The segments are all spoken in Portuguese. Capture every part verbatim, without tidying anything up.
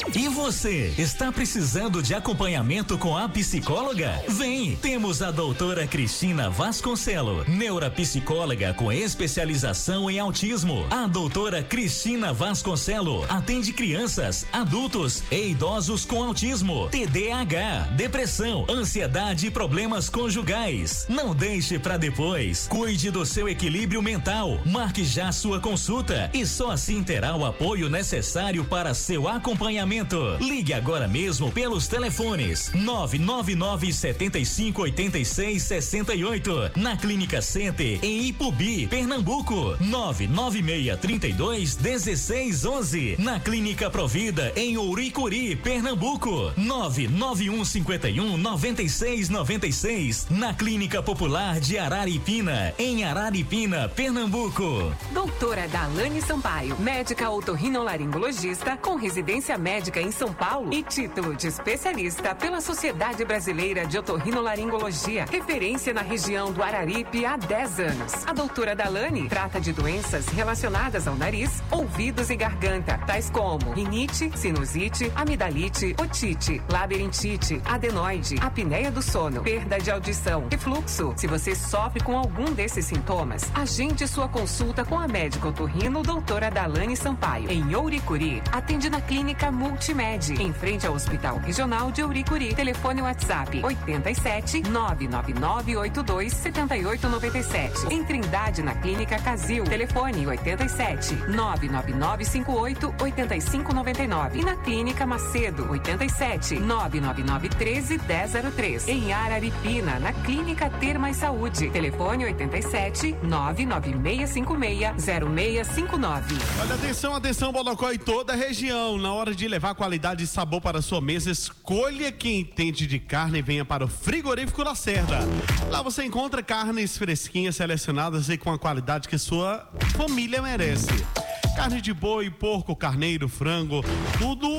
E você, está precisando de acompanhamento com a psicóloga? Vem, temos a doutora Cristina Vasconcelo, neuropsicóloga com especialização em autismo. A doutora Cristina Vasconcelo atende crianças, adultos e idosos com autismo, T D A H, depressão, ansiedade e problemas conjugais. Não deixe para depois. Cuide do seu equilíbrio mental. Marque já sua consulta e só assim terá o apoio necessário para seu acompanhamento. Ligue agora mesmo pelos telefones nove nove nove sete cinco oito seis seis oito, na Clínica Center em Ipubi, Pernambuco, nove nove seis três dois um seis um um, na Clínica Provida em Ouricuri, Pernambuco, nove nove um cinco um nove seis nove seis, na Clínica Popular de Araripina, em Araripina, Pernambuco. Doutora Dalane Sampaio, médica otorrinolaringologista com residência médica em São Paulo e título de especialista pela Sociedade Brasileira de Otorrinolaringologia, referência na região do Araripe há dez anos. A doutora Dalane trata de doenças relacionadas ao nariz, ouvidos e garganta, tais como rinite, sinusite, amidalite, otite, labirintite, adenoide, apneia do sono, perda de audição, refluxo. Se você sofre com algum desses sintomas, agende sua consulta com a médica otorrino doutora Dalane Sampaio, em Ouricuri. Atende na Clínica Multimed, em frente ao Hospital Regional de Ouricuri. Telefone WhatsApp oito sete nove nove nove oito dois sete oito nove sete. Em Trindade, na Clínica Casil. Telefone oito sete nove nove nove cinco oito oito cinco nove nove. E na Clínica Macedo, oito sete nove nove nove um três um zero zero três. Em Araripina, na Clínica Ter Mais Saúde. Telefone oito sete nove nove seis cinco seis zero seis cinco nove. Olha, atenção, atenção, Bodocó e toda a região. Na hora de levar qualidade e sabor para a sua mesa, escolha quem entende de carne e venha para o Frigorífico Lacerda. Lá você encontra carnes fresquinhas, selecionadas e com a qualidade que sua família merece. Carne de boi, porco, carneiro, frango, tudo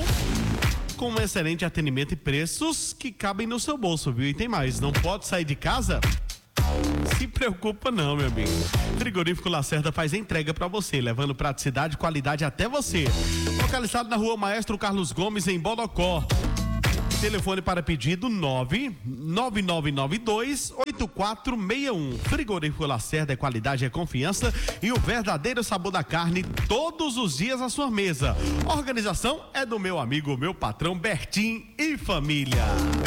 com um excelente atendimento e preços que cabem no seu bolso, viu? E tem mais, não pode sair de casa? Se preocupa não, meu amigo. Frigorífico Lacerda faz entrega pra você, levando praticidade e qualidade até você. Localizado na Rua Maestro Carlos Gomes, em Bodocó. Telefone para pedido nove nove nove nove dois oito quatro seis um. Frigorífico Lacerda é qualidade, é confiança e o verdadeiro sabor da carne todos os dias à sua mesa. A organização é do meu amigo, meu patrão Bertim e família.